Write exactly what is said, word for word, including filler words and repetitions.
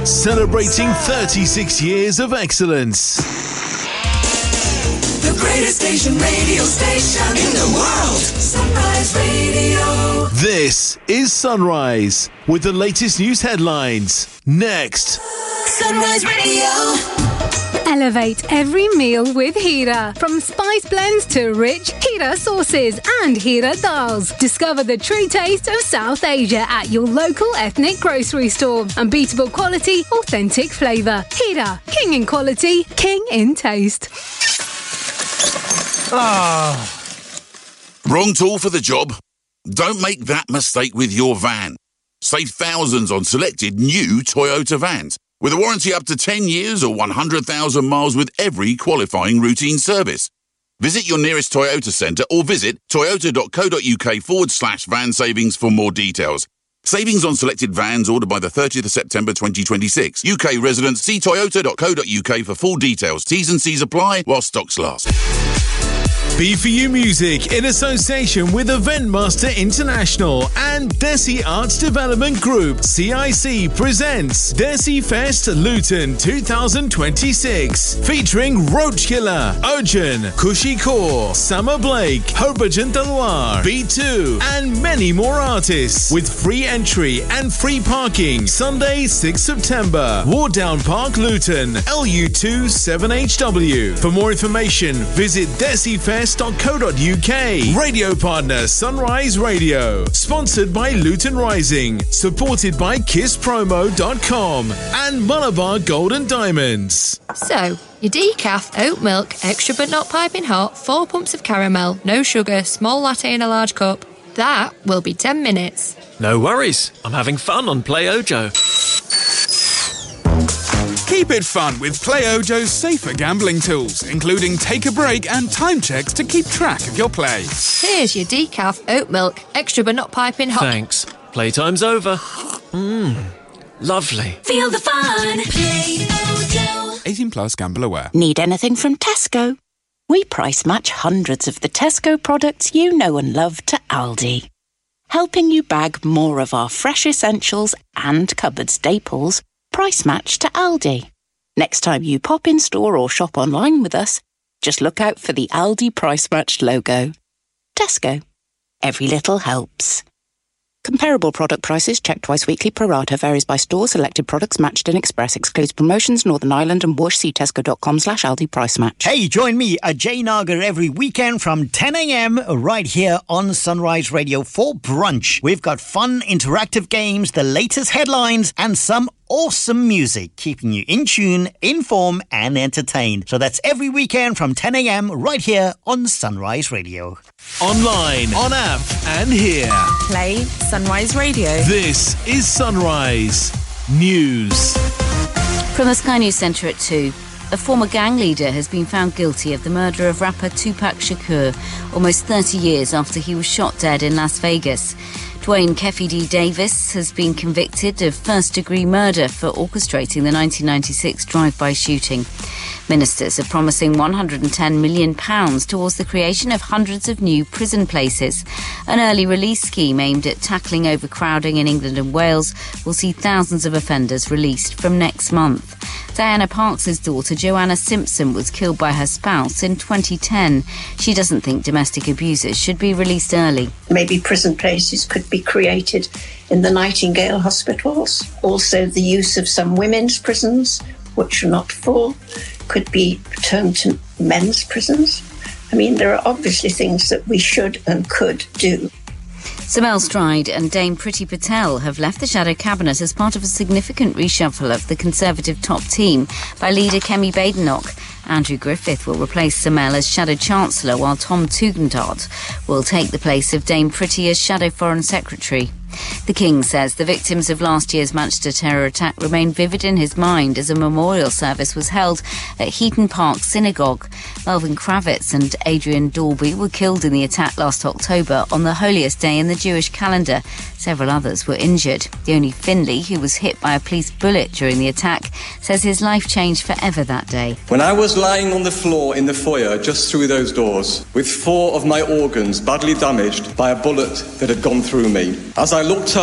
celebrating thirty-six years of excellence. The greatest station, radio station in the world. Sunrise Radio. This is Sunrise with the latest news headlines. Next. Sunrise Radio. Elevate every meal with Hira. From spice blends to rich Hira sauces and Hira dals. Discover the true taste of South Asia at your local ethnic grocery store. Unbeatable quality, authentic flavour. Hira, king in quality, king in taste. Ah. Wrong tool for the job? Don't make that mistake with your van. Save thousands on selected new Toyota vans, with a warranty up to ten years or one hundred thousand miles with every qualifying routine service. Visit your nearest Toyota centre or visit toyota.co.uk forward slash van savings for more details. Savings on selected vans ordered by the thirtieth of September twenty twenty-six. U K residents, see toyota.co.uk for full details. T's and C's apply while stocks last. B four U Music in association with Eventmaster International and Desi Arts Development Group C I C presents Desi Fest Luton twenty twenty-six, featuring Roach Killer, Ojan, Kushi Kaur, Summer Blake, Harbhajan Talwar, B two, and many more artists with free entry and free parking. Sunday, sixth of September, Wardown Park, Luton, L U two seven H W. For more information, visit desifest dot co dot uk. Radio partner Sunrise Radio. Sponsored by Luton Rising. Supported by kiss promo dot com and Malabar Gold and Diamonds. So, your decaf, oat milk, extra but not piping hot, four pumps of caramel, no sugar, small latte in a large cup. That will be ten minutes. No worries. I'm having fun on Play Ojo. Keep it fun with Play Ojo's safer gambling tools, including take a break and time checks to keep track of your play. Here's your decaf, oat milk, extra but not piping hot. Thanks. Playtime's over. Mmm, lovely. Feel the fun. Play Ojo. eighteen plus, gamble aware. Need anything from Tesco? We price match hundreds of the Tesco products you know and love to Aldi. Helping you bag more of our fresh essentials and cupboard staples, price match to Aldi. Next time you pop in store or shop online with us, just look out for the Aldi price matched logo. Tesco. Every little helps. Comparable product prices checked twice weekly. Pro rata varies by store. Selected products matched in Express. Excludes promotions. Northern Ireland and Bush. See tesco.com slash Aldi price match. Hey, join me, Ajay Nagar, every weekend from ten a.m. right here on Sunrise Radio for brunch. We've got fun, interactive games, the latest headlines, and some awesome music, keeping you in tune, informed, and entertained. So that's every weekend from ten a.m. right here on Sunrise Radio. Online, on app, and here. Play Sunrise Radio. This is Sunrise News. From the Sky News Centre at two. A former gang leader has been found guilty of the murder of rapper Tupac Shakur almost thirty years after he was shot dead in Las Vegas. Dwayne Kefi D. Davis has been convicted of first-degree murder for orchestrating the nineteen ninety-six drive-by shooting. Ministers are promising one hundred ten million pounds towards the creation of hundreds of new prison places. An early release scheme aimed at tackling overcrowding in England and Wales will see thousands of offenders released from next month. Diana Parks' daughter Joanna Simpson was killed by her spouse in twenty ten. She doesn't think domestic abusers should be released early. Maybe prison places could be created in the Nightingale hospitals. Also, the use of some women's prisons, which are not full, could be turned to men's prisons. I mean, there are obviously things that we should and could do. Sir Mel Stride and Dame Priti Patel have left the Shadow Cabinet as part of a significant reshuffle of the Conservative top team by leader Kemi Badenoch. Andrew Griffith will replace Sir Mel as Shadow Chancellor, while Tom Tugendhat will take the place of Dame Priti as Shadow Foreign Secretary. The King says the victims of last year's Manchester terror attack remain vivid in his mind as a memorial service was held at Heaton Park Synagogue. Melvin Kravitz and Adrian Dalby were killed in the attack last October on the holiest day in the Jewish calendar. Several others were injured. Yoni Finley, who was hit by a police bullet during the attack, says his life changed forever that day. When I was lying on the floor in the foyer just through those doors, with four of my organs badly damaged by a bullet that had gone through me, as I looked up